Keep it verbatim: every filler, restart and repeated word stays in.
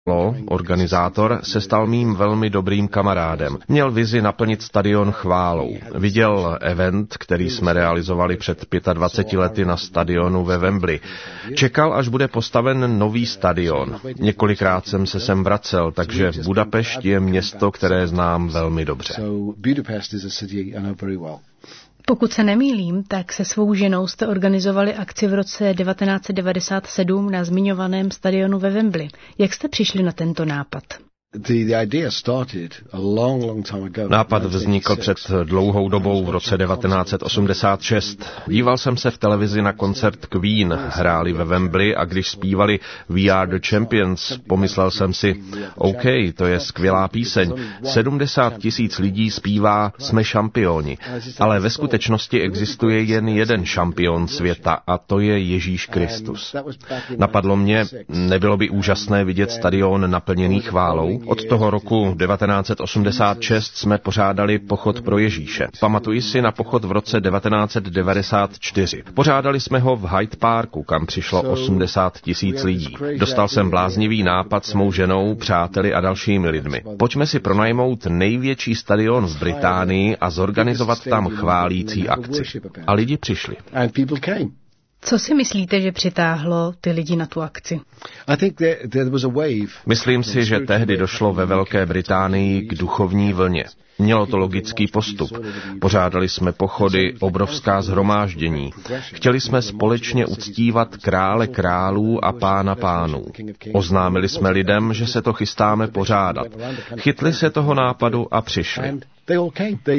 Lo, organizátor, se stal mým velmi dobrým kamarádem. Měl vizi naplnit stadion chválou. Viděl event, který jsme realizovali před dvaceti pěti lety na stadionu ve Wembley. Čekal, až bude postaven nový stadion. Několikrát jsem se sem vracel, takže Budapešť je město, které znám velmi dobře. Pokud se nemýlím, tak se svou ženou jste organizovali akci v roce devatenáct set devadesát sedm na zmiňovaném stadionu ve Wembley. Jak jste přišli na tento nápad? Nápad vznikl před dlouhou dobou v roce devatenáct set osmdesát šest. Díval jsem se v televizi na koncert Queen, hráli ve Wembley a když zpívali We are the champions, pomyslel jsem si, OK, to je skvělá píseň. sedmdesát tisíc lidí zpívá Jsme šampioni, ale ve skutečnosti existuje jen jeden šampion světa a to je Ježíš Kristus. Napadlo mě, nebylo by úžasné vidět stadion naplněný chválou? Od toho roku devatenáct set osmdesát šest jsme pořádali pochod pro Ježíše. Pamatuji si na pochod v roce devatenáct set devadesát čtyři. Pořádali jsme ho v Hyde Parku, kam přišlo osmdesát tisíc lidí. Dostal jsem bláznivý nápad s mou ženou, přáteli a dalšími lidmi. Pojďme si pronajmout největší stadion v Británii a zorganizovat tam chválící akci. A lidi přišli. Co si myslíte, že přitáhlo ty lidi na tu akci? Myslím si, že tehdy došlo ve Velké Británii k duchovní vlně. Mělo to logický postup. Pořádali jsme pochody, obrovská shromáždění. Chtěli jsme společně uctívat krále králů a pána pánů. Oznámili jsme lidem, že se to chystáme pořádat. Chytli se toho nápadu a přišli.